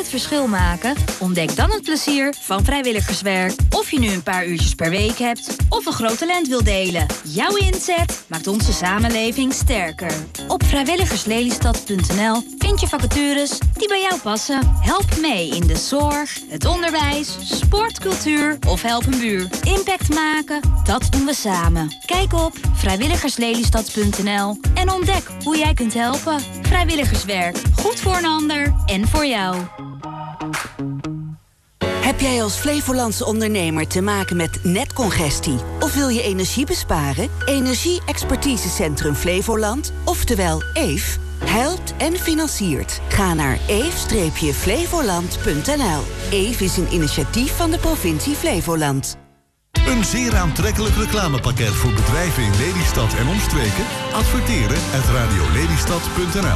het verschil maken? Ontdek dan het plezier van vrijwilligerswerk. Of je nu een paar uurtjes per week hebt of een groot talent wil delen. Jouw inzet maakt onze samenleving sterker. Op vrijwilligerslelystad.nl vind je vacatures die bij jou passen. Help mee in de zorg, het onderwijs, sport, cultuur of help een buur. Impact maken, dat doen we samen. Kijk op vrijwilligerslelystad.nl en ontdek hoe jij kunt helpen. Vrijwilligerswerk. Goed voor een ander en voor jou. Heb jij als Flevolandse ondernemer te maken met netcongestie? Of wil je energie besparen? Energie-expertisecentrum Flevoland, oftewel EEF, helpt en financiert. Ga naar eef-flevoland.nl. EEF is een initiatief van de provincie Flevoland. Een zeer aantrekkelijk reclamepakket voor bedrijven in Lelystad en omstreken? Adverteren at radiolelystad.nl.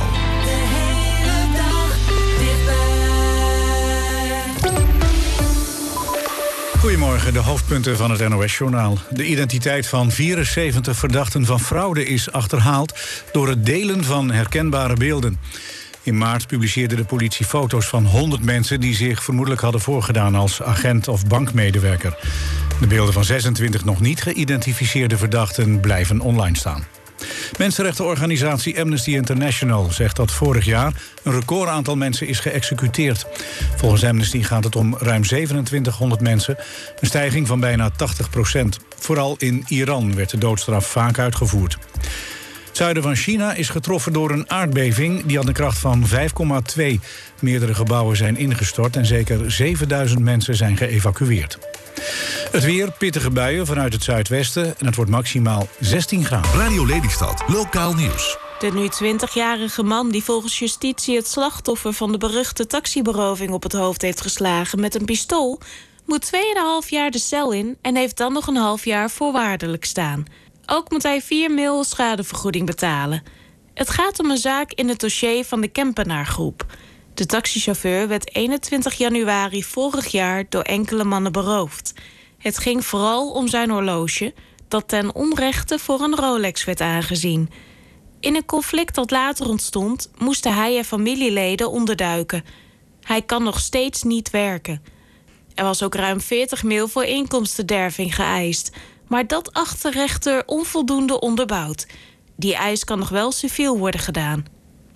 Goedemorgen, de hoofdpunten van het NOS-journaal. De identiteit van 74 verdachten van fraude is achterhaald door het delen van herkenbare beelden. In maart publiceerde de politie foto's van 100 mensen die zich vermoedelijk hadden voorgedaan als agent of bankmedewerker. De beelden van 26 nog niet geïdentificeerde verdachten blijven online staan. Mensenrechtenorganisatie Amnesty International zegt dat vorig jaar een record aantal mensen is geëxecuteerd. Volgens Amnesty gaat het om ruim 2700 mensen, een stijging van bijna 80%. Vooral in Iran werd de doodstraf vaak uitgevoerd. Het zuiden van China is getroffen door een aardbeving die aan de kracht van 5,2. Meerdere gebouwen zijn ingestort en zeker 7000 mensen zijn geëvacueerd. Het weer, pittige buien vanuit het zuidwesten en het wordt maximaal 16 graden. Radio Lelystad, lokaal nieuws. De nu 20-jarige man die volgens justitie het slachtoffer van de beruchte taxiberoving op het hoofd heeft geslagen met een pistool, moet 2,5 jaar de cel in en heeft dan nog een half jaar voorwaardelijk staan. Ook moet hij 4 mil schadevergoeding betalen. Het gaat om een zaak in het dossier van de Kempenaargroep. De taxichauffeur werd 21 januari vorig jaar door enkele mannen beroofd. Het ging vooral om zijn horloge, dat ten onrechte voor een Rolex werd aangezien. In een conflict dat later ontstond, moesten hij en familieleden onderduiken. Hij kan nog steeds niet werken. Er was ook ruim 40 mil voor inkomstenderving geëist, maar dat acht de rechter onvoldoende onderbouwd. Die eis kan nog wel civiel worden gedaan.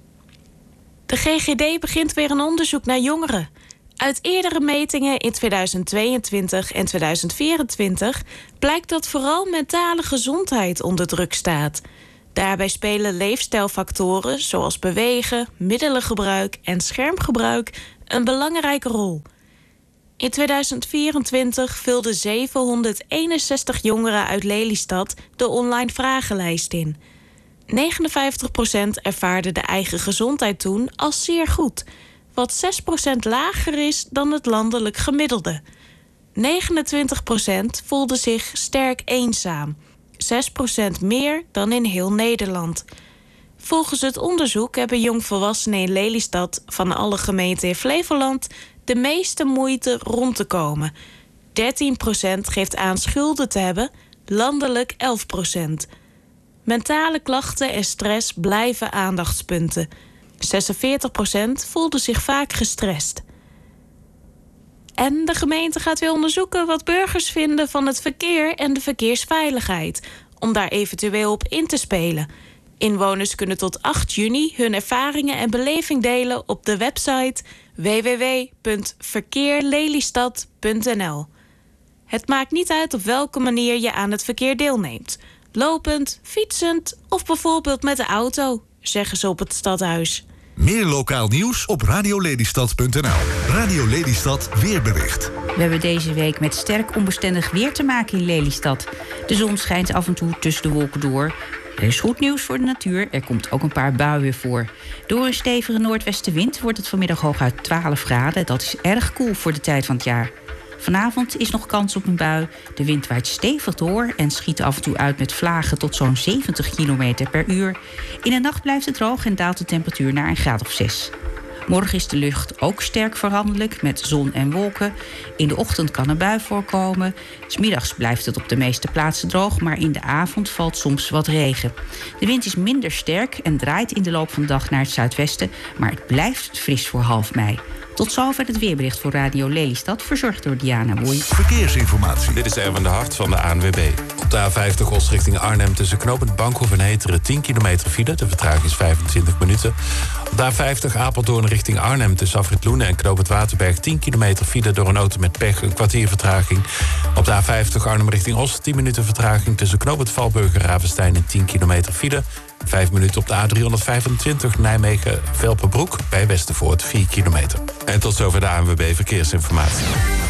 De GGD begint weer een onderzoek naar jongeren. Uit eerdere metingen in 2022 en 2024 blijkt dat vooral mentale gezondheid onder druk staat. Daarbij spelen leefstijlfactoren zoals bewegen, middelengebruik en schermgebruik een belangrijke rol. In 2024 vulden 761 jongeren uit Lelystad de online vragenlijst in. 59% ervaarde de eigen gezondheid toen als zeer goed, wat 6% lager is dan het landelijk gemiddelde. 29% voelde zich sterk eenzaam, 6% meer dan in heel Nederland. Volgens het onderzoek hebben jongvolwassenen in Lelystad van alle gemeenten in Flevoland de meeste moeite rond te komen. 13% geeft aan schulden te hebben, landelijk 11%. Mentale klachten en stress blijven aandachtspunten. 46% voelde zich vaak gestrest. En de gemeente gaat weer onderzoeken wat burgers vinden van het verkeer en de verkeersveiligheid, om daar eventueel op in te spelen. Inwoners kunnen tot 8 juni hun ervaringen en beleving delen op de website www.verkeerlelystad.nl. Het maakt niet uit op welke manier je aan het verkeer deelneemt. Lopend, fietsend of bijvoorbeeld met de auto, zeggen ze op het stadhuis. Meer lokaal nieuws op radiolelystad.nl. Radio Lelystad weerbericht. We hebben deze week met sterk onbestendig weer te maken in Lelystad. De zon schijnt af en toe tussen de wolken door. Er is goed nieuws voor de natuur, er komt ook een paar buien voor. Door een stevige noordwestenwind wordt het vanmiddag hooguit 12 graden. Dat is erg koel voor de tijd van het jaar. Vanavond is nog kans op een bui. De wind waait stevig door en schiet af en toe uit met vlagen tot zo'n 70 km per uur. In de nacht blijft het droog en daalt de temperatuur naar een graad of 6. Morgen is de lucht ook sterk veranderlijk met zon en wolken. In de ochtend kan een bui voorkomen. 's Middags blijft het op de meeste plaatsen droog, maar in de avond valt soms wat regen. De wind is minder sterk en draait in de loop van de dag naar het zuidwesten, maar het blijft fris voor half mei. Tot zover het weerbericht voor Radio Lelystad, verzorgd door Diana Boei. Verkeersinformatie. Dit is Erwin de Hart van de ANWB. Op de A50 Oost richting Arnhem tussen knooppunt Bankhoef en Heteren 10 kilometer file. De vertraging is 25 minuten. Op de A50 Apeldoorn richting Arnhem tussen Afrit Loenen en knooppunt Waterberg 10 kilometer file door een auto met pech, een kwartier vertraging. Op de A50 Arnhem richting Oost 10 minuten vertraging tussen knooppunt Valburg en Ravenstein en 10 kilometer file. 5 minuten op de A325 Nijmegen-Velperbroek bij Westervoort 4 kilometer. En tot zover de ANWB Verkeersinformatie.